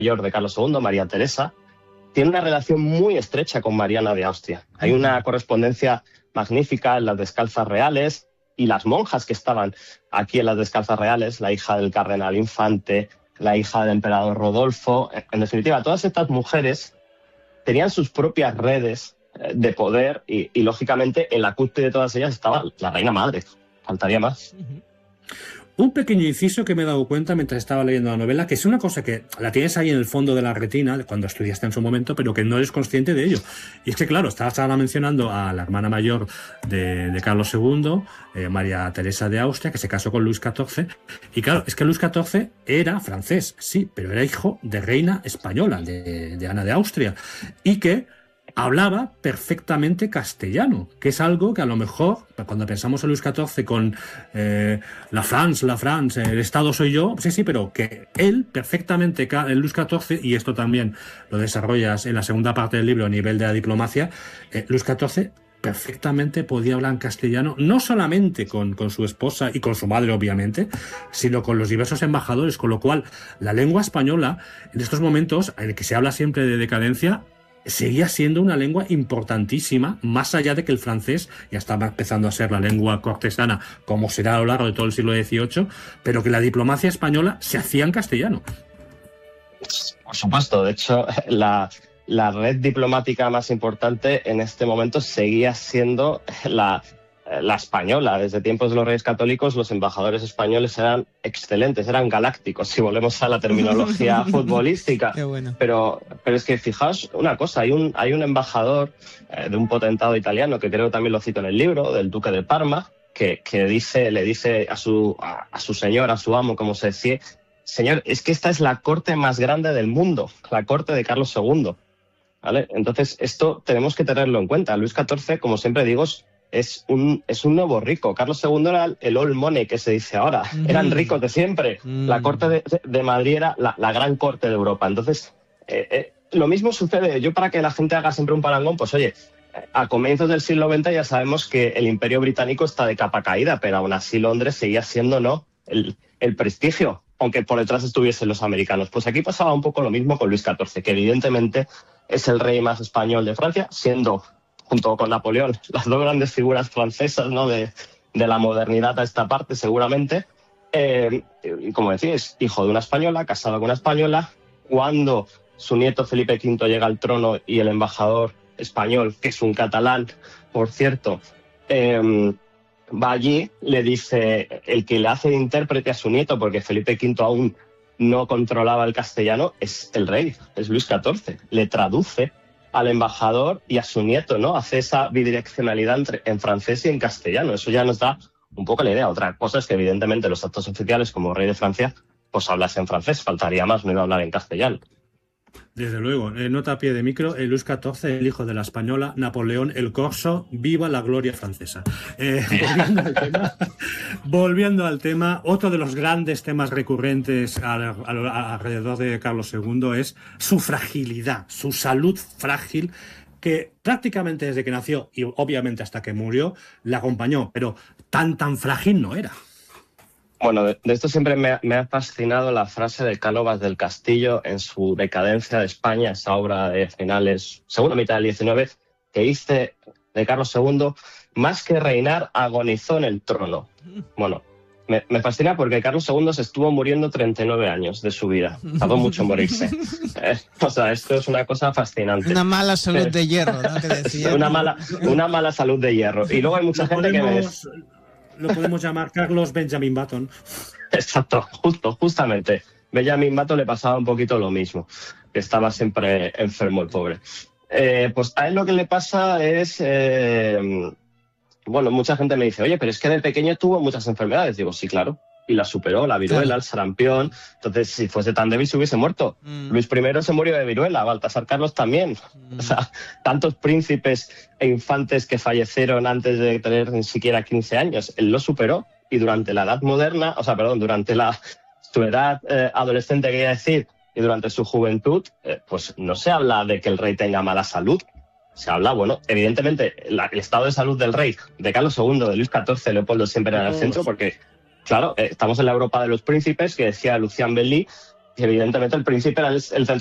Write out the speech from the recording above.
mayor de Carlos II, María Teresa, tiene una relación muy estrecha con Mariana de Austria. Hay una correspondencia magnífica en las descalzas reales, y las monjas que estaban aquí en las descalzas reales, la hija del cardenal Infante, la hija del emperador Rodolfo, en definitiva, todas estas mujeres tenían sus propias redes de poder y lógicamente, en la cúspide de todas ellas estaba la reina madre. Faltaría más. Un pequeño inciso que me he dado cuenta mientras estaba leyendo la novela, que es una cosa que la tienes ahí en el fondo de la retina cuando estudiaste en su momento, pero que no eres consciente de ello. Y es que, claro, estabas ahora mencionando a la hermana mayor de Carlos II, María Teresa de Austria, que se casó con Luis XIV. Y claro, es que Luis XIV era francés, sí, pero era hijo de reina española, de Ana de Austria. Y que hablaba perfectamente castellano, que es algo que a lo mejor, cuando pensamos en Luis XIV con la France, el Estado soy yo, sí, pero que él perfectamente, Luis XIV, y esto también lo desarrollas en la segunda parte del libro a nivel de la diplomacia, Luis XIV perfectamente podía hablar en castellano, no solamente con su esposa y con su madre, obviamente, sino con los diversos embajadores, con lo cual la lengua española, en estos momentos en el que se habla siempre de decadencia, seguía siendo una lengua importantísima, más allá de que el francés ya estaba empezando a ser la lengua cortesana, como será a lo largo de todo el siglo XVIII, pero que la diplomacia española se hacía en castellano. Por supuesto, de hecho, la red diplomática más importante en este momento seguía siendo la española. Desde tiempos de los Reyes Católicos, los embajadores españoles eran excelentes, eran galácticos, si volvemos a la terminología futbolística. Qué bueno. Pero es que fijaos una cosa, hay un embajador de un potentado italiano, que creo que también lo cito en el libro, del duque de Parma, que le dice a su señor, a su amo, como se decía, señor, es que esta es la corte más grande del mundo, la corte de Carlos II. ¿Vale? Entonces, esto tenemos que tenerlo en cuenta. Luis XIV, como siempre digo, es un nuevo rico. Carlos II era el old money, que se dice ahora. Eran ricos de siempre. La corte de Madrid era la gran corte de Europa. Entonces, lo mismo sucede. Yo, para que la gente haga siempre un parangón, pues oye, a comienzos del siglo XX ya sabemos que el Imperio Británico está de capa caída, pero aún así Londres seguía siendo el prestigio, aunque por detrás estuviesen los americanos. Pues aquí pasaba un poco lo mismo con Luis XIV, que evidentemente es el rey más español de Francia, siendo, junto con Napoleón, las dos grandes figuras francesas, ¿no?, de la modernidad a esta parte, seguramente. Y como decía, es hijo de una española, casado con una española. Cuando su nieto Felipe V llega al trono y el embajador español, que es un catalán, por cierto, va allí, le dice, el que le hace de intérprete a su nieto, porque Felipe V aún no controlaba el castellano, es el rey, es Luis XIV. Le traduce al embajador y a su nieto, ¿no? Hace esa bidireccionalidad en francés y en castellano. Eso ya nos da un poco la idea. Otra cosa es que, evidentemente, los actos oficiales, como rey de Francia, pues hablas en francés. Faltaría más, no iba a hablar en castellano. Desde luego, nota a pie de micro, Luis XIV, el hijo de la española, Napoleón el Corso, viva la gloria francesa. Volviendo al tema, otro de los grandes temas recurrentes alrededor de Carlos II es su fragilidad, su salud frágil, que prácticamente desde que nació y obviamente hasta que murió, le acompañó, pero tan frágil no era. Bueno, de esto siempre me ha fascinado la frase de Cánovas del Castillo en su Decadencia de España, esa obra de finales, segunda mitad del XIX, que dice de Carlos II, más que reinar, agonizó en el trono. Bueno, me fascina porque Carlos II se estuvo muriendo 39 años de su vida. Tardó mucho en morirse. O sea, esto es una cosa fascinante. Una mala salud de hierro, ¿no? Que decía. Una mala salud de hierro. Y luego hay mucha gente que Lo podemos llamar Carlos Benjamin Button. Exacto, justamente. Benjamin Button le pasaba un poquito lo mismo, que estaba siempre enfermo el pobre. Pues a él lo que le pasa es... bueno, mucha gente me dice, oye, pero es que de pequeño tuvo muchas enfermedades. Digo, sí, claro. Y la superó, la viruela, claro, el sarampión. Entonces, si fuese tan débil, se hubiese muerto. Luis I se murió de viruela, Baltasar Carlos también. O sea, tantos príncipes e infantes que fallecieron antes de tener ni siquiera 15 años. Él lo superó y durante la edad moderna, durante su edad adolescente, quería decir, y durante su juventud, pues no se habla de que el rey tenga mala salud. Se habla, bueno, evidentemente, el estado de salud del rey, de Carlos II, de Luis XIV, Leopoldo siempre en el centro, porque... Claro, estamos en la Europa de los príncipes, que decía Lucien Belly, evidentemente el príncipe era el